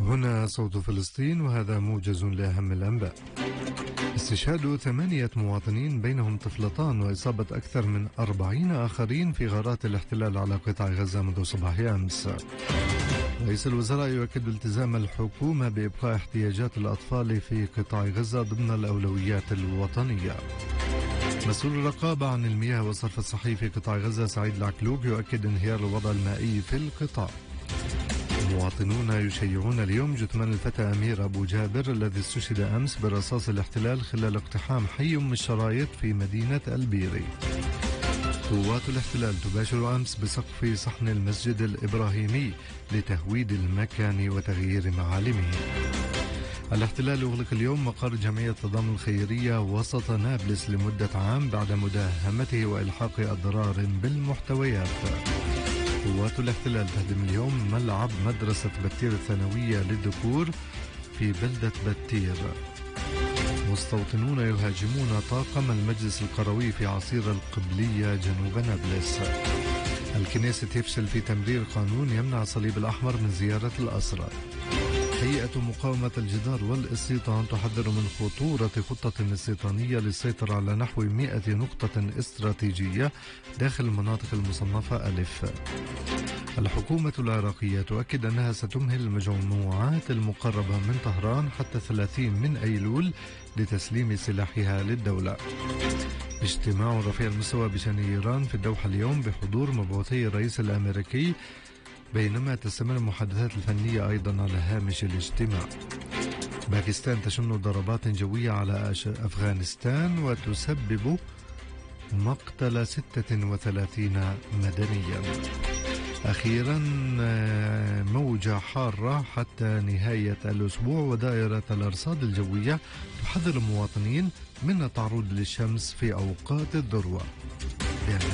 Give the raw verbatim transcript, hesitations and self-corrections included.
هنا صوت فلسطين وهذا موجز لأهم الأنباء. استشهاد ثمانية مواطنين بينهم طفلتان وإصابة أكثر من أربعين آخرين في غارات الاحتلال على قطاع غزة منذ صباح أمس. رئيس الوزراء يؤكد التزام الحكومة بإبقاء احتياجات الأطفال في قطاع غزة ضمن الأولويات الوطنية. مسؤول الرقابة عن المياه والصرف الصحي في قطاع غزة سعيد العكلوك يؤكد انهيار الوضع المائي في القطاع. مواطنون يشيعون اليوم جثمان الفتى أمير أبو جابر الذي استشهد أمس برصاص الاحتلال خلال اقتحام حي من الشرايط في مدينة البيري. قوات الاحتلال تباشر أمس بسقف صحن المسجد الإبراهيمي لتهويد المكان وتغيير معالمه. الاحتلال يغلق اليوم مقر جمعية التضامن الخيرية وسط نابلس لمدة عام بعد مداهمته وإلحاق أضرار بالمحتويات. قوات الاحتلال تهدم اليوم ملعب مدرسة بتير الثانوية للذكور في بلدة بتير. مستوطنون يهاجمون طاقم المجلس القروي في عصير القبلية جنوب نابلس. الكنيسة تفشل في تمرير قانون يمنع الصليب الأحمر من زيارة الأسرى. هيئة مقاومة الجدار والاستيطان تحذر من خطورة خطة استيطانية للسيطرة على نحو مئة نقطة استراتيجية داخل المناطق المصنفة ألف. الحكومة العراقية تؤكد أنها ستمهل المجموعات المقربة من طهران حتى ثلاثين من أيلول لتسليم سلاحها للدولة. اجتماع رفيع المستوى بشأن إيران في الدوحة اليوم بحضور مبعوثي الرئيس الأمريكي، بينما تستمر المحادثات الفنية أيضا على هامش الاجتماع. باكستان تشن ضربات جوية على أفغانستان وتسبب مقتل ستة وثلاثين مدنيا. أخيرا موجة حارة حتى نهاية الأسبوع، ودائرة الأرصاد الجوية تحذر المواطنين من التعرض للشمس في أوقات الذروة.